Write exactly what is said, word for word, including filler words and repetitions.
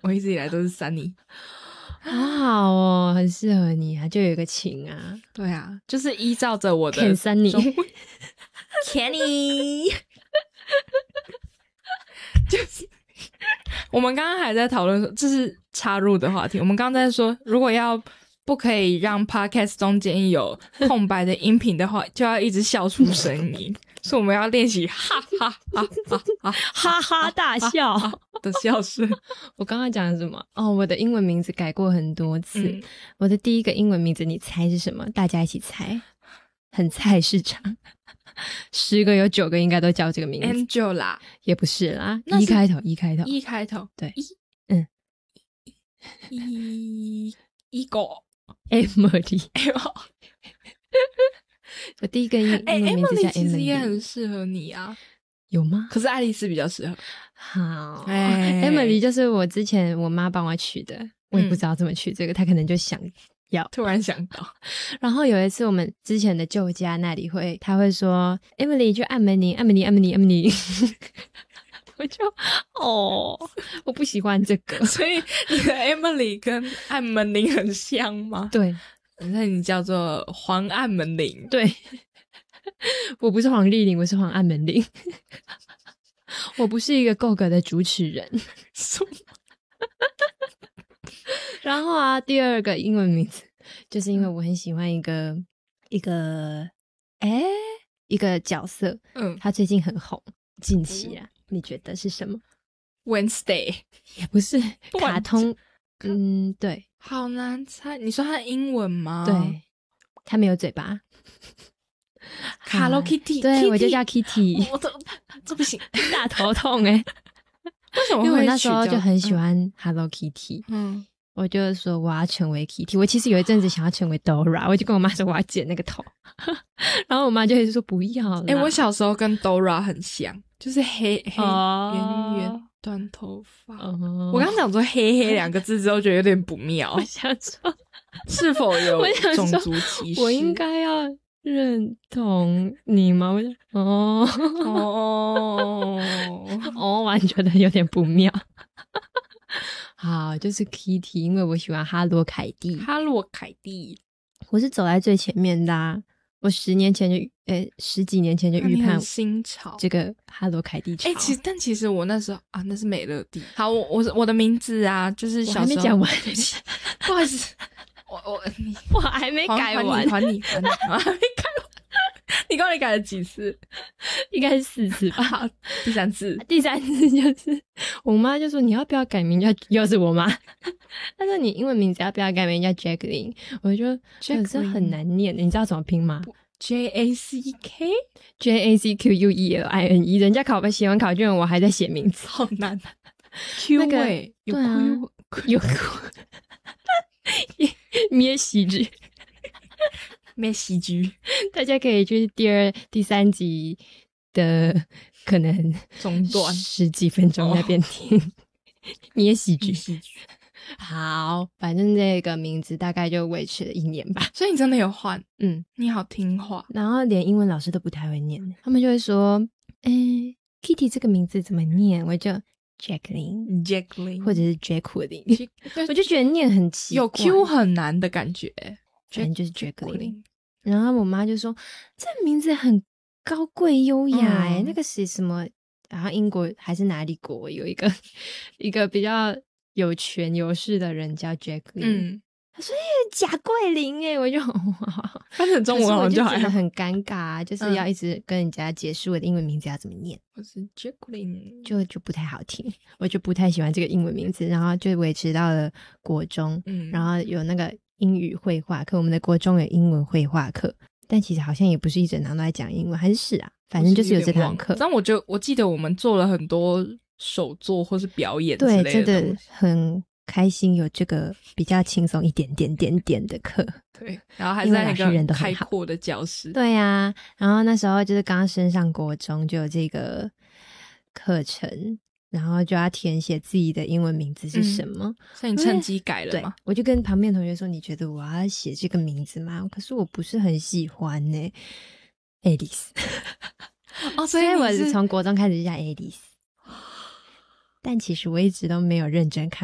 我一直以来都是 Sunny。 好好哦，很适合你啊，就有一个情啊。 对啊，就是依照着我的 Ken Sunny Kenny 就是我们刚刚还在讨论说，这是插入的话题，我们刚刚在说如果要不可以让 podcast 中间有空白的音频的话，就要一直笑出声音，所以我们要练习哈哈哈哈哈哈哈大笑的笑声。 我刚刚讲的什么？哦，我的英文名字改过很多次、嗯、我的第一个英文名字你猜是什么？大家一起猜，很菜市场，十个有九个应该都叫这个名字。 Angela 也不是啦，一开头一开头一开头对一嗯一一个 Emily 我第一个英文名字叫 Emily、欸、 其实也很适合你啊。 有吗？ 可是爱丽丝比较适合。 好、 欸、 Emily 就是我之前我妈帮我取的，我也不知道怎么取这个、嗯、她可能就想要突然想到。 然后有一次我们之前的旧家那里会她会说 Emily 就按门铃按门铃按门铃按门铃我就哦我不喜欢这个。 所以你的 Emily 跟按门铃很像吗？ 对， 那你叫做黄按门铃。 对，我不是黄丽玲，我是黄按门铃我不是一个够格的主持人然后啊第二个英文名字就是因为我很喜欢一个一个诶一个角色，嗯，他最近很红，近期啊、嗯、你觉得是什么？ Wednesday 也不是，卡通，嗯，对， 好难猜。你说他的英文吗？ 对，他没有嘴巴 Hello Kitty、啊、 对 Kitty 我就叫 Kitty 我都这不行大头痛欸为什么会？ 因为我那时候就很喜欢 Hello Kitty， 嗯，我就说我要成为 Kitty， 我其实有一阵子想要成为 Dora， 我就跟我妈说我要剪那个头然后我妈就一直说不要啦。 欸，我小时候跟 Dora 很像，就是黑黑圆圆短头发、哦、我刚刚讲说黑黑两个字之后觉得有点不妙我想说是否有种族歧视？ 我应该要认同你吗？我就哦哦哦，我觉得有点不妙好，就是 Kitty， 因为我喜欢哈罗凯蒂。 哈罗凯蒂， 我是走在最前面的啊！我十年前就，呃，十几年前就预判新潮这个哈罗凯蒂潮。 哎、欸，其实但其实我那时候啊，那是美乐蒂。好，我我我的名字啊，就是小时候我还没讲完， 不好意思，我我你我还没改完， 还你还你，我还没改完。你到底改了几次？ 应该是四次吧。好， 第三次， 第三次就是我妈就说你要不要改名叫，又是我妈，她说你英文名字要不要改名叫 Jacqueline？ 我就觉得这很难念，你知道怎么拼吗 ？J A C K J A C Q U E L I N E， 人家考写完考卷，我还在写名字， 好难。Q 那个欸有 Q、 啊、有 Q， 咩喜剧。 咩喜剧， 大家可以去第二、第三集的可能中段十几分钟那边听咩喜剧。 喜剧， 好，反正这个名字大概就维持了一年吧。 所以你真的有换？ 嗯， 你好听话。 然后连英文老师都不太会念，他们就会说：“哎 ，Kitty 这个名字怎么念？”我就 Jacqueline，Jacqueline， 或者是 Jacqueline， 我就觉得念很奇怪， 有 Q 很难的感觉。 反正就是 Jacqueline， 然后我妈就说这名字很高贵优雅诶、嗯、那个是什么，然后英国还是哪里国有一个一个比较有权有势的人叫 Jacqueline， 嗯，他说贾桂林诶，我就翻成中文好像就还觉得很尴尬、啊、就是要一直跟人家解释我的英文名字要怎么念， 我是 Jacqueline， 就就不太好听，我就不太喜欢这个英文名字，然后就维持到了国中，嗯，然后有那个英语绘画课，我们的国中有英文绘画课，但其实好像也不是一整堂都在讲英文，还是是啊，反正就是有这堂课。 但我就我记得我们做了很多手作或是表演之类的， 对，真的很开心有这个比较轻松一点点点点的课。 对，然后还在那个开阔的教室。 对啊，然后那时候就是刚升上国中就有这个课程，然后就要填写自己的英文名字是什么，嗯、 所以你趁机改了吗？ 对，我就跟旁边同学说，你觉得我要写这个名字吗？可是我不是很喜欢呢、欸、Alice 哦，所以我是从国中开始就叫 Alice， 但其实我一直都没有认真看